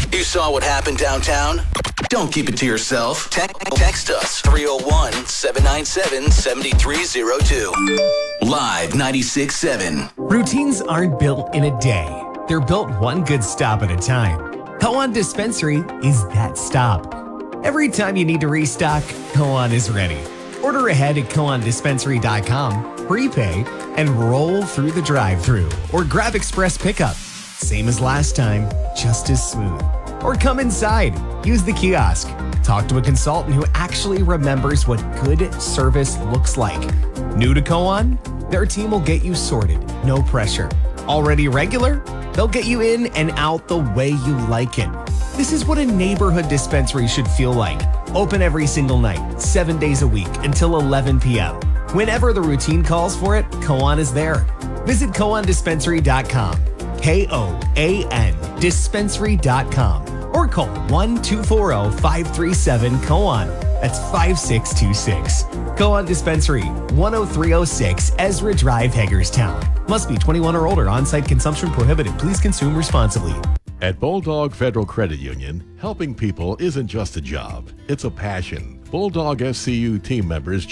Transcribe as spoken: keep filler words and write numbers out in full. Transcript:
You saw what happened downtown? Don't keep it to yourself. Te- text us three oh one, seven nine seven, seven three oh two. Live ninety-six seven. Routines aren't built in a day. They're built one good stop at a time. Koan Dispensary is that stop. Every time you need to restock, Koan is ready. Order ahead at koan dispensary dot com, prepay, and roll through the drive-thru. Or grab express pickup. Same as last time, just as smooth. Or come inside, use the kiosk. Talk to a consultant who actually remembers what good service looks like. New to Koan? Their team will get you sorted, no pressure. Already regular? They'll get you in and out the way you like it. This is what a neighborhood dispensary should feel like. Open every single night, seven days a week until eleven p.m. Whenever the routine calls for it, Koan is there. Visit koan dispensary dot com, K O A N dispensary dot com, or call one two four zero, five three seven, Koan. That's five six two six. Koan Dispensary, one oh three oh six Ezra Drive, Hagerstown. Must be twenty-one or older. On-site consumption prohibited. Please consume responsibly. At Bulldog Federal Credit Union, helping people isn't just a job, it's a passion. Bulldog F C U team members